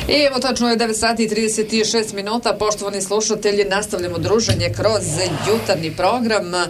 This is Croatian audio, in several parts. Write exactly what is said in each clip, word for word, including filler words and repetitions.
I evo tačno je devet sati i trideset šest minuta, poštovani slušatelji, nastavljamo druženje kroz jutarnji program. E,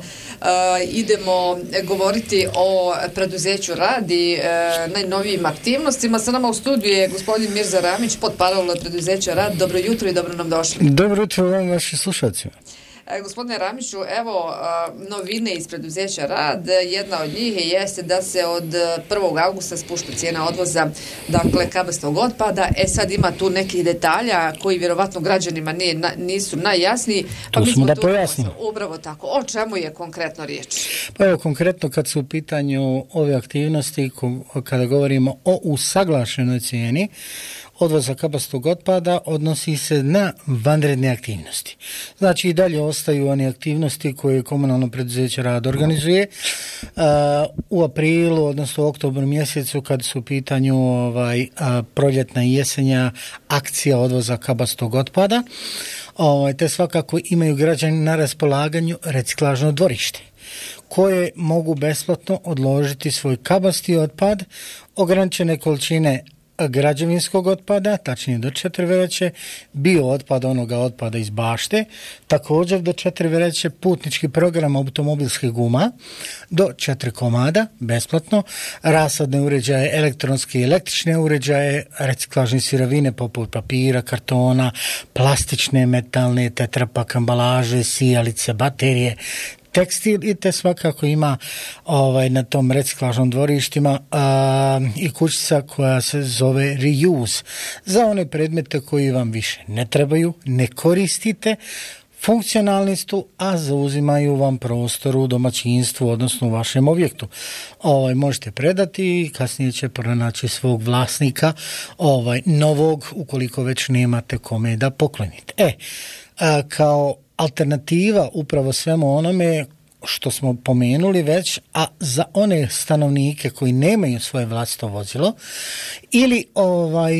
idemo govoriti o preduzeću Rad i e, najnovijim aktivnostima. Sa nama u studiju je gospodin Mirza Ramić, portparol preduzeća Rad. Dobro jutro i dobro nam došli. Dobro jutro vam, vaši slušalcima. E, gospodine Ramiću, evo a, novine iz preduzeća Rad. Jedna od njih jeste da se od prvog augusta spušta cijena odvoza, dakle, kabastog otpada. E sad ima tu nekih detalja koji vjerovatno građanima nije, na, nisu najjasniji. Pa to mi smo da tu pojasnimo. Upravo tako. O čemu je konkretno riječ? Pa evo, konkretno kad su u pitanju ove aktivnosti, kada govorimo o usaglašenoj cijeni odvoza kabastog otpada, odnosi se na vanredne aktivnosti. Znači i dalje ostaju one aktivnosti koje komunalno preduzeće Rad organizuje. Uh, u aprilu, odnosno u oktobru mjesecu, kad su u pitanju ovaj, uh, proljetna i jesenja akcija odvoza kabastog otpada, ovaj, te svakako imaju građani na raspolaganju reciklažno dvorište koje mogu besplatno odložiti svoj kabasti otpad, ograničene količine građevinskog otpada, tačnije do četiri vreće, bio otpad onoga otpada iz bašte, također do četiri vreće, putnički program automobilskih guma do četiri komada, besplatno, rasadne uređaje, elektronske i električne uređaje, reciklažne sirovine poput papira, kartona, plastične, metalne, tetrapak ambalaže, sijalice, baterije, tekstil i te svakako ima ovaj, na tom reciklažnom dvorištima a, i kućica koja se zove reuse. Za one predmete koji vam više ne trebaju, ne koristite, funkcionalni su, a zauzimaju vam prostor u domaćinstvu, odnosno u vašem objektu. Ovaj, možete predati i kasnije će pronaći svog vlasnika ovaj, novog, ukoliko već nemate kome da poklonite. E, a, kao alternativa upravo svemu onome što smo pomenuli već, a za one stanovnike koji nemaju svoje vlastito vozilo ili ovaj,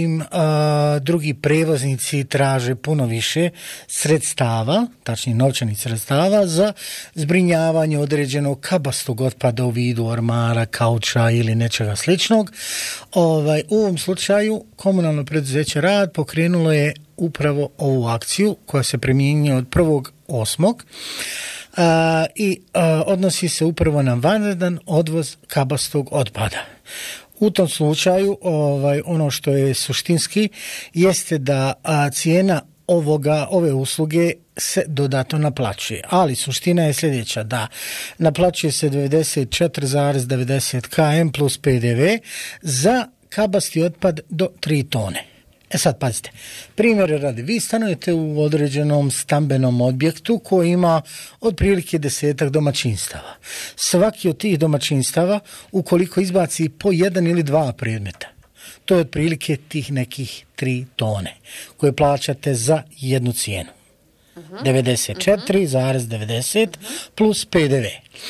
a, drugi prevoznici traže puno više sredstava, tačnije novčanih sredstava za zbrinjavanje određenog kabastog otpada u vidu ormara, kauča ili nečega sličnog. Ovaj, u ovom slučaju komunalno preduzeće Rad pokrenulo je upravo ovu akciju koja se primjenjuje od prvog osmog Uh, i uh, odnosi se upravo na vanredan odvoz kabastog otpada. U tom slučaju ovaj, ono što je suštinski jeste da a, cijena ovoga, ove usluge se dodatno naplaćuje, ali suština je sljedeća, da naplaćuje se devedeset četiri zarez devedeset km plus P D V za kabasti otpad do tri tone. E sad, pazite, primjer radi, vi stanujete u određenom stambenom objektu koji ima otprilike desetak domaćinstava. Svaki od tih domaćinstava, ukoliko izbaci po jedan ili dva predmeta, to je otprilike tih nekih tri tone koje plaćate za jednu cijenu. Uh-huh. devedeset četiri zarez devedeset uh-huh. plus P D V.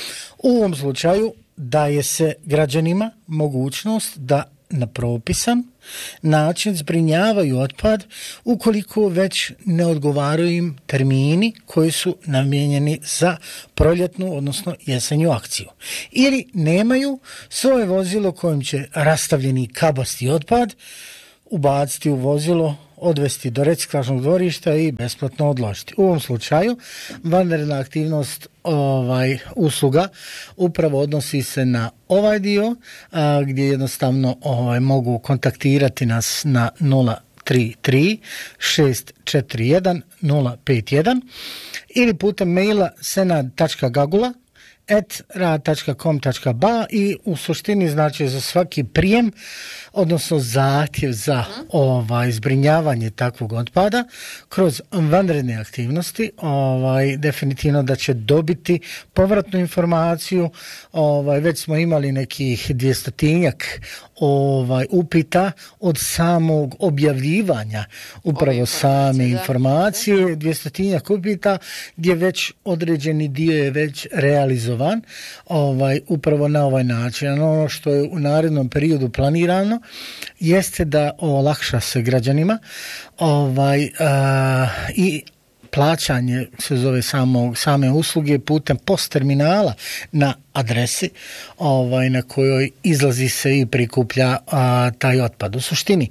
U ovom slučaju daje se građanima mogućnost da na propisan način zbrinjavaju otpad ukoliko već ne odgovaraju im termini koji su namijenjeni za proljetnu, odnosno jesenju akciju. Ili nemaju svoje vozilo kojim će rastavljeni kabasti otpad ubaciti u vozilo, odvesti do reciklažnog dvorišta i besplatno odložiti. U ovom slučaju vanredna aktivnost ovaj, usluga upravo odnosi se na ovaj dio a, gdje jednostavno ovaj, mogu kontaktirati nas na nula tri tri šest četiri jedan nula pet jedan ili putem maila senad tačka gagula et rad tačka com tačka ba i u suštini znači za svaki prijem, odnosno zahtjev za ovaj zbrinjavanje takvog otpada kroz vanredne aktivnosti, ovaj definitivno da će dobiti povratnu informaciju. Ovaj već smo imali nekih dvjestotinjak ovaj upita od samog objavljivanja upravo same informacije, dvjestotinjak upita gdje već određeni dio je već realizovan ovaj upravo na ovaj način. Ono što je u narednom periodu planirano jeste da olakša se građanima ovaj a, i plaćanje se zove samo, same usluge putem post terminala na adresi ovaj, na kojoj izlazi se i prikuplja a, taj otpad. U suštini,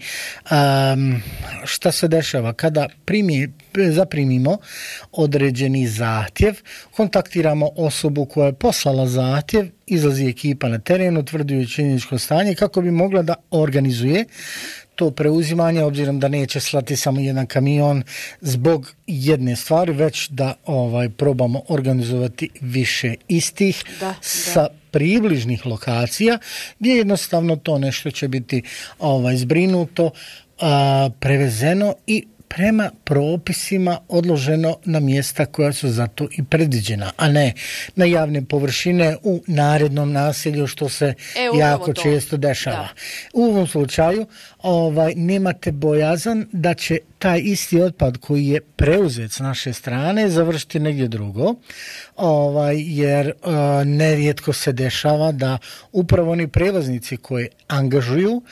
a, šta se dešava? Kada primi, zaprimimo određeni zahtjev, kontaktiramo osobu koja je poslala zahtjev, izlazi ekipa na teren, utvrđuje činjeničko stanje kako bi mogla da organizuje to preuzimanje, obzirom da neće slati samo jedan kamion zbog jedne stvari, već da ovaj probamo organizovati više istih da, sa da. približnih lokacija gdje jednostavno to nešto će biti ovaj zbrinuto, a, prevezeno i prema propisima odloženo na mjesta koja su za to i predviđena, a ne na javne površine u narednom naselju, što se e, jako to. često dešava. Da. U ovom slučaju ovaj, nemate bojazan da će taj isti otpad koji je preuzet s naše strane završiti negdje drugo, ovaj, jer uh, nerijetko se dešava da upravo oni prevoznici koji angažuju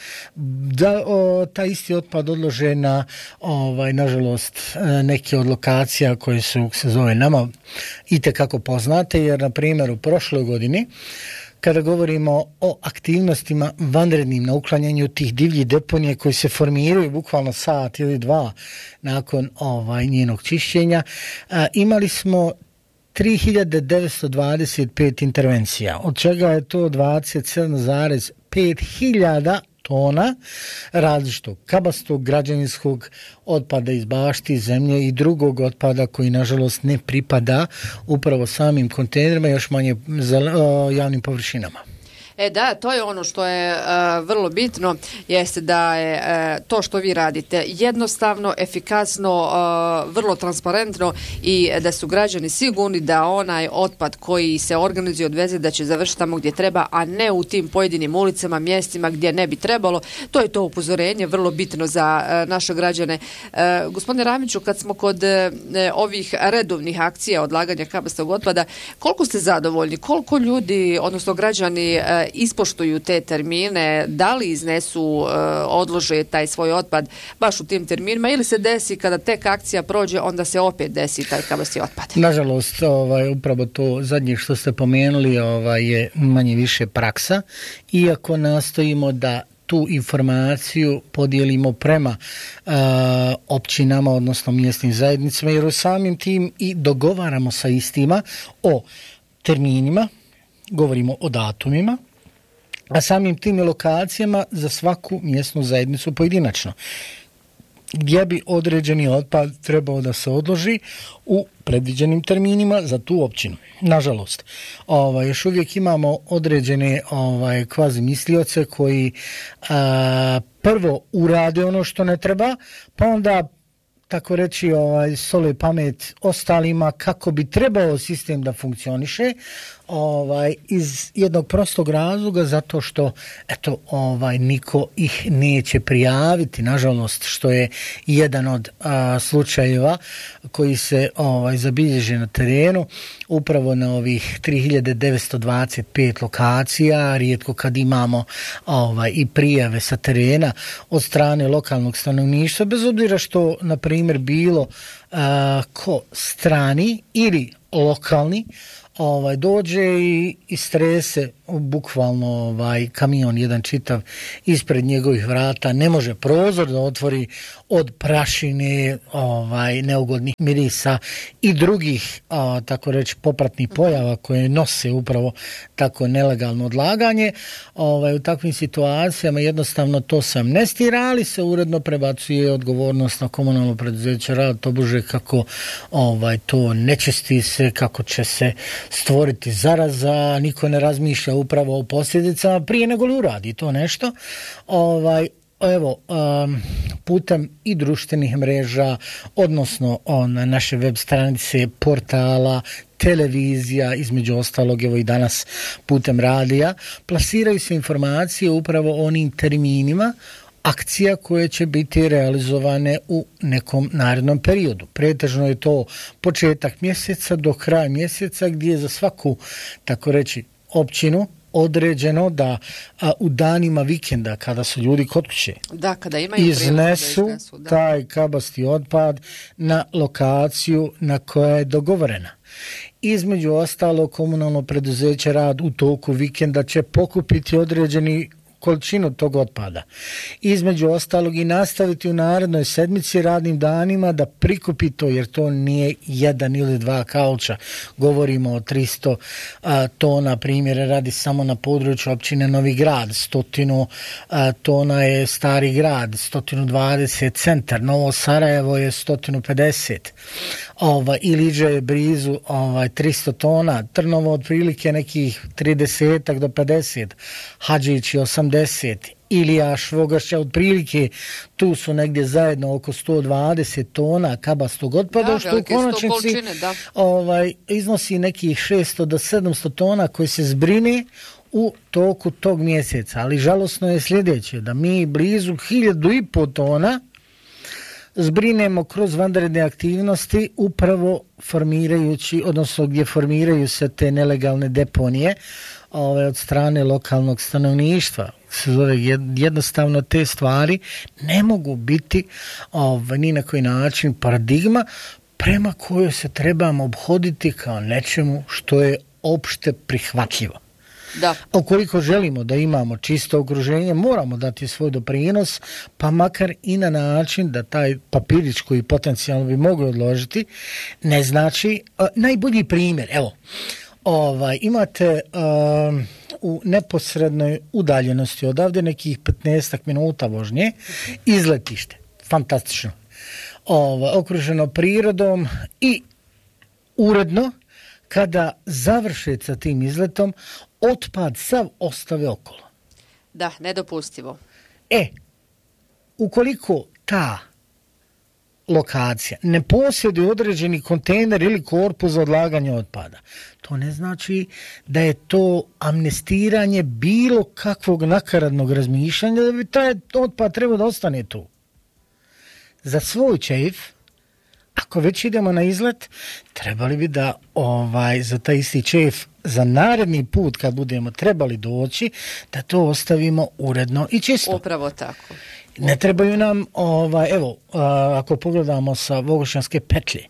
da o, taj isti otpad odlože na ovaj, nažalost neke od lokacija koje su, se zove nama itekako poznate, jer na primjer u prošloj godini kada govorimo o aktivnostima vanrednim na uklanjanju tih divljih deponija koji se formiraju bukvalno sat ili dva nakon ovaj, njenog čišćenja, a, imali smo tri hiljade devetsto dvadeset pet intervencija, od čega je to dvadeset sedam zarez pet hiljada tona različitog kabastog, građevinskog otpada iz bašti, zemlje i drugog otpada koji nažalost ne pripada upravo samim kontejnerima, još manje za, uh, javnim površinama. E da, to je ono što je uh, vrlo bitno, jeste da je uh, to što vi radite jednostavno, efikasno, uh, vrlo transparentno i da su građani sigurni da onaj otpad koji se organizuje odveze da će završiti tamo gdje treba, a ne u tim pojedinim ulicama, mjestima gdje ne bi trebalo. To je to upozorenje, vrlo bitno za uh, naše građane. Uh, gospodine Ramiću, kad smo kod uh, ovih redovnih akcija odlaganja kabastog otpada, koliko ste zadovoljni, koliko ljudi, odnosno građani uh, ispoštuju te termine, da li iznesu, uh, odlože taj svoj otpad baš u tim terminima, ili se desi kada tek akcija prođe, onda se opet desi taj kabasti otpad? Nažalost, ovaj, upravo to zadnje što ste pomenuli ovaj, je manje više praksa, iako nastojimo da tu informaciju podijelimo prema uh, općinama, odnosno mjesnim zajednicama, jer u samim tim i dogovaramo sa istima o terminima, govorimo o datumima, a samim tim i lokacijama za svaku mjesnu zajednicu pojedinačno, gdje bi određeni otpad trebao da se odloži u predviđenim terminima za tu općinu. Nažalost, ovaj, još uvijek imamo određene ovaj, kvazi mislioce koji a, prvo urade ono što ne treba, pa onda tako reći ovaj, sole pamet ostalima kako bi trebao sistem da funkcioniše, ovaj, iz jednog prostog razloga, zato što eto, ovaj, niko ih neće prijaviti, nažalost, što je jedan od a, slučajeva koji se ovaj, zabilježe na terenu, upravo na ovih tri hiljade devetsto dvadeset pet lokacija, rijetko kad imamo ovaj, i prijave sa terena od strane lokalnog stanovništva, bez obzira što, na primjer, bilo a, ko strani ili lokalni ovaj, dođe i istrese bukvalno ovaj, kamion jedan čitav ispred njegovih vrata, ne može prozor da otvori od prašine, ovaj, neugodnih mirisa i drugih, a, tako reći, popratnih pojava koje nose upravo tako nelegalno odlaganje. Ovaj, u takvim situacijama jednostavno to se amnestira, ali se uredno prebacuje odgovornost na komunalno preduzeće Rad, tobože kako ovaj, to nečisti se, kako će se stvoriti zaraza, niko ne razmišlja upravo o posljedicama prije nego li uradi to nešto. Ovaj, evo, um, putem i društvenih mreža, odnosno on, naše web stranice, portala, televizija, između ostalog, evo i danas putem radija, plasiraju se informacije upravo o onim terminima akcija koje će biti realizovane u nekom narednom periodu. Pretežno je to početak mjeseca do kraja mjeseca, gdje za svaku, tako reći, općinu određeno da a, u danima vikenda kada su ljudi kod kuće da, kada imaju iznesu, da iznesu da. taj kabasti otpad na lokaciju na koja je dogovorena. Između ostalo, komunalno preduzeće Rad u toku vikenda će pokupiti određeni količinu tog otpada. Između ostalog i nastaviti u narednoj sedmici radnim danima da prikupi to, jer to nije jedan ili dva kauča. Govorimo o tristo a, tona, primjere radi samo na području općine Novi Grad, stotinu a, tona je Stari Grad, sto dvadeset centar, Novo Sarajevo je sto pedeset, ovaj, Iliđa je blizu ovaj, tristo tona, Trnovo otprilike nekih trideset do pedeset, Hadžić je osamdeset, Ilija, Švogašća, otprilike tu su negdje zajedno oko sto dvadeset tona kabastog otpada, da, što u konačnici ovaj, iznosi nekih šesto do sedamsto tona koji se zbrine u toku tog mjeseca. Ali žalosno je sljedeće, da mi blizu hiljadu i po tona zbrinemo kroz vanredne aktivnosti, upravo formirajući, odnosno gdje formiraju se te nelegalne deponije ove, od strane lokalnog stanovništva. Se zove, jednostavno te stvari ne mogu biti ove, ni na koji način paradigma prema kojoj se trebamo obhoditi kao nečemu što je opšte prihvatljivo. Da. Ukoliko želimo da imamo čisto okruženje, moramo dati svoj doprinos, pa makar i na način da taj papirić koji potencijalno bi mogli odložiti, ne znači, uh, najbolji primjer, evo, ovaj, imate uh, u neposrednoj udaljenosti odavde nekih petnaest minuta vožnje izletište, fantastično, ovaj, okruženo prirodom i uredno, kada završe sa tim izletom, otpad sav ostave okolo. Da, nedopustivo. E, ukoliko ta lokacija ne posjeduje određeni kontejner ili korpus za odlaganje otpada, to ne znači da je to amnestiranje bilo kakvog nakaradnog razmišljanja, da bi taj otpad trebao da ostane tu. Za svoj čeif, ako već idemo na izlet, trebali bi da ovaj, za taj isti čef za naredni put kad budemo trebali doći, da to ostavimo uredno i čisto. Upravo tako. Ne trebaju nam, ovaj, evo, a, ako pogledamo sa Vogošćanske petlje,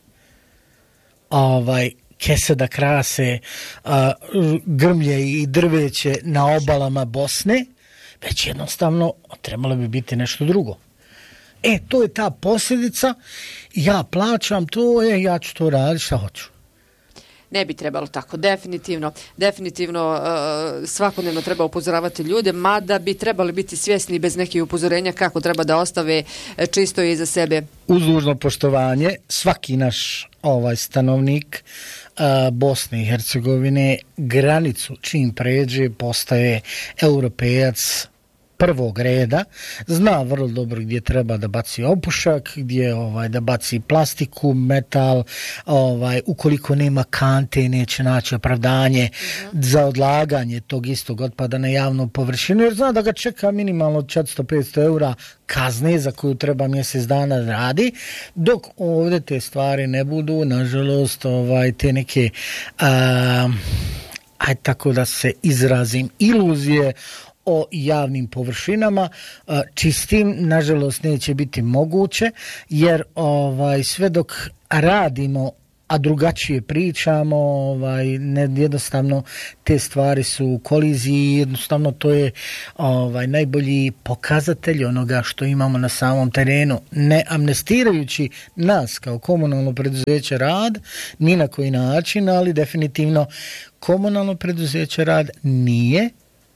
ovaj, kese da krase a, grmlje i drveće na obalama Bosne, već jednostavno trebalo bi biti nešto drugo. E, to je ta posljedica, ja plaćam to, e, ja ću to raditi šta hoću. Ne bi trebalo tako, definitivno, definitivno uh, svakodnevno treba upozoravati ljude, mada bi trebali biti svjesni bez nekih upozorenja kako treba da ostave čisto iza sebe. Uz dužno poštovanje, svaki naš ovaj stanovnik uh, Bosne i Hercegovine granicu čim pređe postaje europejac prvog reda, zna vrlo dobro gdje treba da baci opušak, gdje ovaj da baci plastiku, metal, ovaj ukoliko nema kante neće naći opravdanje uh-huh. za odlaganje tog istog otpada na javnu površinu, jer zna da ga čeka minimalno četiristo do petsto eura kazne za koju treba mjesec dana radi, dok ovdje te stvari ne budu, nažalost, ovaj te neke a, aj tako da se izrazim, iluzije o javnim površinama čistim, nažalost neće biti moguće, jer ovaj sve dok radimo, a drugačije pričamo, ovaj ne, jednostavno te stvari su u koliziji, jednostavno to je ovaj najbolji pokazatelj onoga što imamo na samom terenu, ne amnestirajući nas kao komunalno preduzeće Rad ni na koji način, ali definitivno komunalno preduzeće Rad nije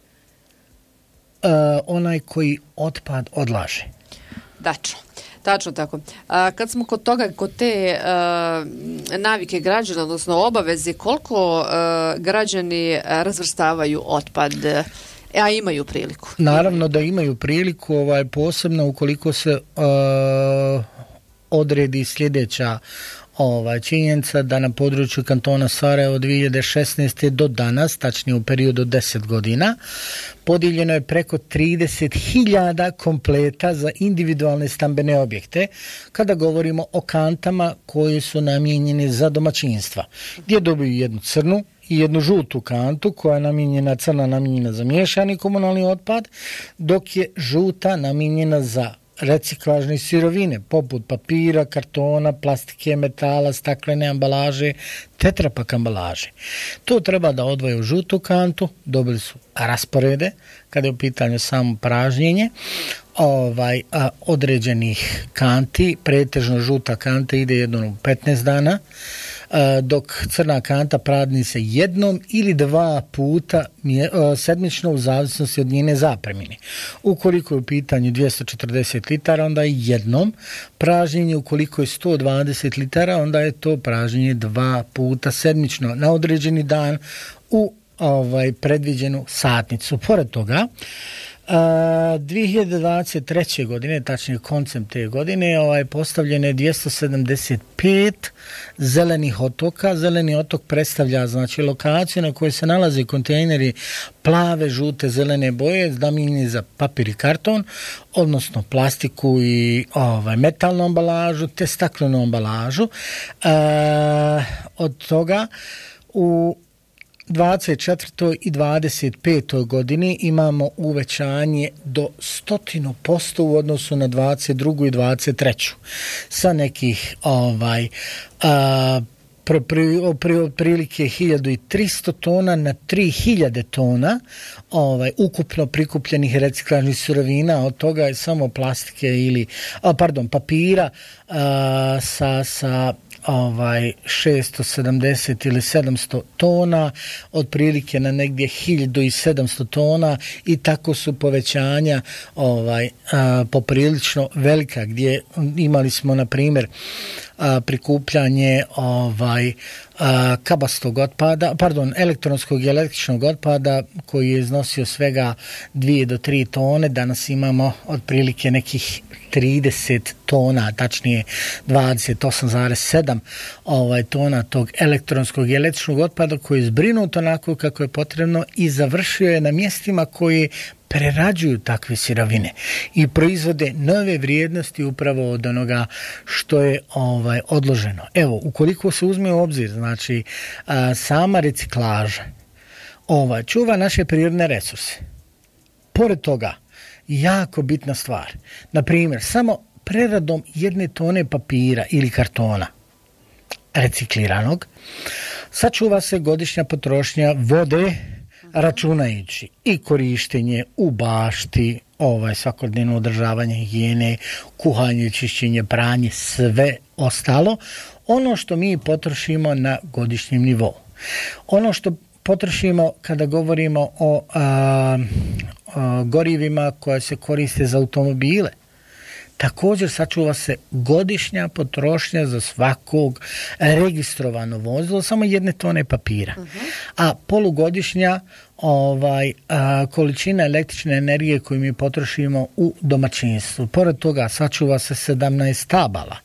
Uh, onaj koji otpad odlaže. Dačno, tačno tako. A, kad smo kod toga, kod te a, navike građana, odnosno obaveze, koliko a, građani razvrstavaju otpad, a imaju priliku? Naravno da imaju priliku, ovaj, posebno ukoliko se a, odredi sljedeća Ova činjenica da na području kantona Sarajevo od dvije hiljade šesnaeste. do danas, tačnije u periodu od deset godina, podijeljeno je preko trideset hiljada kompleta za individualne stambene objekte, kada govorimo o kantama koji su namijenjeni za domaćinstva, gdje dobiju jednu crnu, i jednu žutu kantu koja je namijenjena, crna namijenjena za miješani komunalni otpad, dok je žuta namijenjena za reciklažne sirovine poput papira, kartona, plastike, metala, staklene ambalaže, tetrapak ambalaže. To treba da odvoje u žutu kantu, dobili su rasporede kada je u pitanju samo pražnjenje ovaj, a, određenih kanti, pretežno žuta kanta ide jednom u petnaest dana, a, dok crna kanta prazni se jednom ili dva puta mje, a, sedmično u zavisnosti od njene zapremine. Ukoliko je u pitanju dvjesto četrdeset litara, onda je jednom pražnjenje, ukoliko je sto dvadeset litara, onda je to pražnjenje dva puta sedmično na određeni dan u ovaj predviđenu satnicu. Pored toga, Uh, dvije hiljade dvadeset treće godine, tačnije koncem te godine, ovaj, postavljeno je dvjesto sedamdeset pet zelenih otoka. Zeleni otok predstavlja znači lokaciju na kojoj se nalaze kontejneri plave, žute, zelene boje, namijenjeni za papir i karton, odnosno plastiku i ovaj, metalnu ambalažu te staklenu ambalažu. Uh, od toga u dvadeset četvrtoj i dvadeset petoj godini imamo uvećanje do sto posto u odnosu na dvadeset drugu i dvadeset treću sa nekih ovaj a, pri, pri, otprilike hiljadu tristo tona na tri hiljade tona ovaj ukupno prikupljenih reciklažnih sirovina. Od toga je samo plastike ili a, pardon papira a, sa sa ovaj šesto sedamdeset ili sedamsto tona, otprilike na negdje hiljadu sedamsto tona, i tako su povećanja ovaj a, poprilično velika, gdje imali smo na primjer a, prikupljanje ovaj a, kabastog otpada, pardon, elektronskog i električnog otpada koji je iznosio svega dvije do tri tone. Danas imamo otprilike nekih trideset tona, tačnije dvadeset osam zarez sedam ovaj tona tog elektronskog i električnog otpada koji je zbrinut onako kako je potrebno i završio je na mjestima koji prerađuju takve sirovine i proizvode nove vrijednosti upravo od onoga što je ovaj odloženo. Evo, ukoliko se uzme u obzir, znači a, sama reciklaža ovaj čuva naše prirodne resurse. Pored toga, jako bitna stvar, na primjer, samo preradom jedne tone papira ili kartona recikliranog sačuva se godišnja potrošnja vode, računajući i korištenje u bašti, ovaj svakodnevno održavanje higijene, kuhanje, čišćenje, pranje, sve ostalo, ono što mi potrošimo na godišnjem nivou. Ono što potrošimo kada govorimo o a, a, gorivima koja se koriste za automobile, također sačuva se godišnja potrošnja za svakog registrovano vozilo, samo jedne tone papira. Uh-huh. A polugodišnja ovaj, a, količina električne energije koju mi potrošimo u domaćinstvu. Pored toga sačuva se sedamnaest stabala.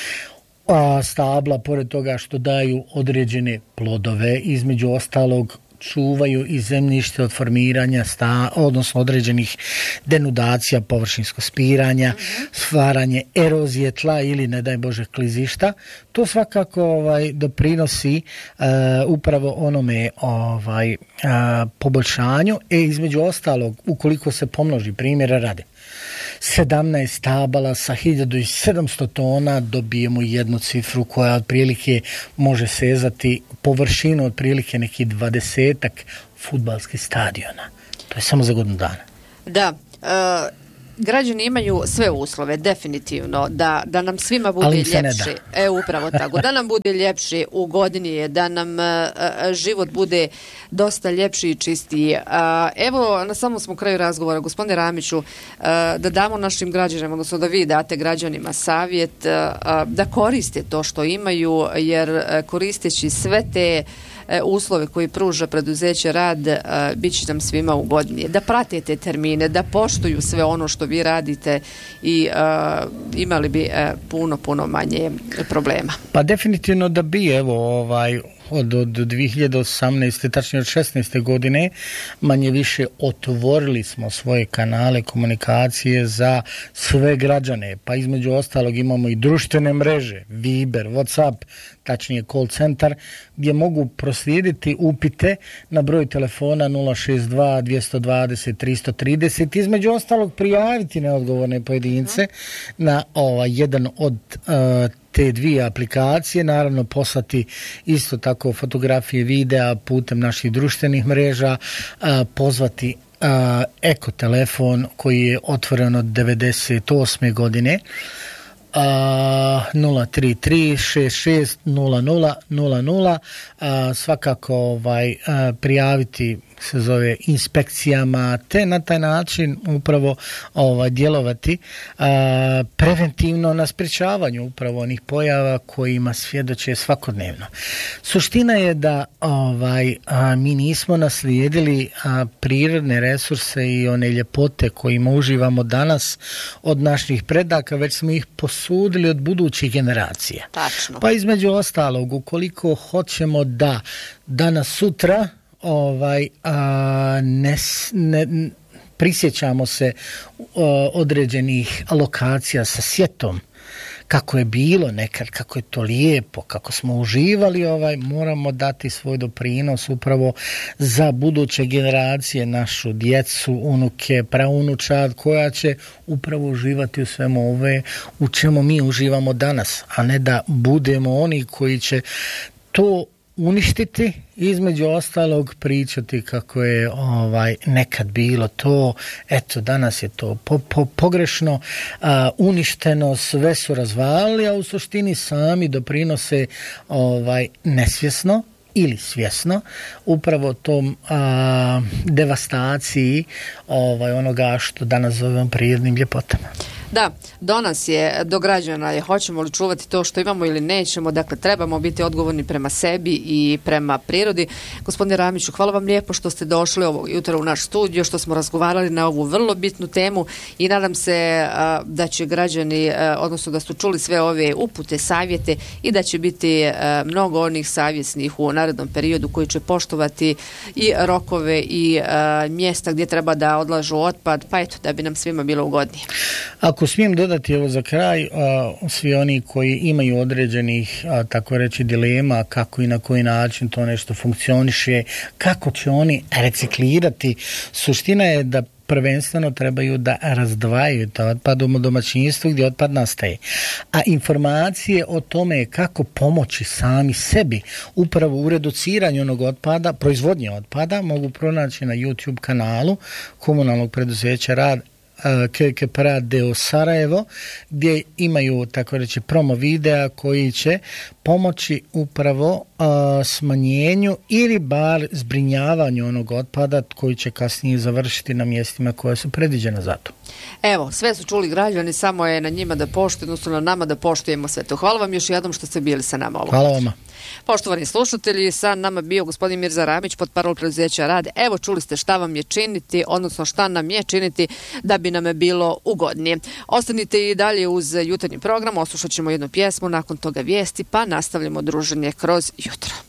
A stabla, pored toga što daju određene plodove, između ostalog čuvaju i zemljište od formiranja sta, odnosno određenih denudacija, površinskog spiranja, uh-huh. stvaranje erozije tla ili ne daj Bože klizišta. To svakako ovaj doprinosi uh, upravo onome ovaj uh, poboljšanju, e između ostalog ukoliko se pomnoži, primjera radi, sedamnaest stabala sa hiljadu sedamsto tona, dobijemo jednu cifru koja otprilike može sezati površinu otprilike neki dvadesetak fudbalskih stadiona. To je samo za godinu dana. Da, uh... građani imaju sve uslove, definitivno, da, da nam svima bude ljepši. E, upravo tako. Da nam bude ljepši, ugodnije, da nam a, a, život bude dosta ljepši i čistiji. A, evo, na samom smo kraju razgovora, gospodine Ramiću, a, da damo našim građanima, odnosno da vi date građanima savjet a, da koriste to što imaju, jer a, koristeći sve te uslove koji pruža preduzeće Rad, bit će nam svima ugodnije. Da prate te termine, da poštuju sve ono što vi radite i uh, imali bi uh, puno, puno manje problema. Pa definitivno da bi, evo, ovaj, od, od dvije hiljade osamnaeste, tačnije od šesnaeste godine, manje više otvorili smo svoje kanale komunikacije za sve građane, pa između ostalog imamo i društvene mreže, Viber, WhatsApp, tačnije call centar, gdje mogu proslijediti upite na broj telefona nula šest dva dvjesto dvadeset tristo trideset, između ostalog prijaviti neodgovorne pojedince mm. na ovaj, jedan od uh, te dvije aplikacije, naravno poslati isto tako fotografije, videa putem naših društvenih mreža, uh, pozvati uh, Eko telefon koji je otvoren od devedeset osme godine, Uh, nula tri tri šest šest nula nula nula nula, uh, svakako ovaj, uh, prijaviti se zove inspekcijama, te na taj način upravo ovaj, djelovati uh, preventivno na sprječavanju upravo onih pojava kojima svjedoče svakodnevno. Suština je da ovaj, a, mi nismo naslijedili a, prirodne resurse i one ljepote kojima uživamo danas od naših predaka, već smo ih posudili od budućih generacija. Tačno. Pa između ostalog, ukoliko hoćemo da danas sutra ovaj a, ne, ne prisjećamo se o, određenih lokacija sa sjetom, kako je bilo nekad, kako je to lijepo, kako smo uživali, ovaj, moramo dati svoj doprinos upravo za buduće generacije, našu djecu, unuke, praunučad, koja će upravo uživati u svemu ove u čemu mi uživamo danas, a ne da budemo oni koji će to uništiti, između ostalog pričati kako je ovaj nekad bilo to, eto danas je to po, po, pogrešno, a, uništeno, sve su razvalili, a u suštini sami doprinose ovaj nesvjesno ili svjesno upravo tom a, devastaciji ovaj onoga što danas zovemo prirodnim ljepotama. Da, do nas je, do građana je, hoćemo li čuvati to što imamo ili nećemo, dakle trebamo biti odgovorni prema sebi i prema prirodi. Gospodine Ramiću, hvala vam lijepo što ste došli ovog jutra u naš studio, što smo razgovarali na ovu vrlo bitnu temu i nadam se a, da će građani, a, odnosno da su čuli sve ove upute, savjete i da će biti a, mnogo onih savjesnih u narednom periodu koji će poštovati i rokove i a, mjesta gdje treba da odlažu otpad, pa eto, da bi nam svima bilo ugodnije. Ako smijem dodati ovo za kraj, a, svi oni koji imaju određenih, a, tako reći, dilema kako i na koji način to nešto funkcioniše, kako će oni reciklirati, suština je da prvenstveno trebaju da razdvajaju to otpad u domaćinstvu gdje otpad nastaje. A informacije o tome kako pomoći sami sebi upravo u reduciranju onog otpada, proizvodnje otpada, mogu pronaći na YouTube kanalu komunalnog preduzeća Rad K K P Radio Sarajevo, gdje imaju, tako reći, promo videa koji će pomoći upravo a, smanjenju ili bar zbrinjavanju onog otpada koji će kasnije završiti na mjestima koja su predviđena za to. Evo, sve su čuli građani, samo je na njima da poštuju, odnosno na nama da poštujemo sve to. Hvala vam još jednom što ste bili sa nama. Hvala vama. Poštovani slušatelji, sa nama bio gospodin Mirza Ramić, portparol preduzeća Rad. Evo, čuli ste šta vam je činiti, odnosno šta nam je činiti da bi nam je bilo ugodnije. Ostanite i dalje uz jutarnji program, oslušat ćemo jednu pjesmu, nakon toga vijesti, pa nastavljamo druženje kroz jutro.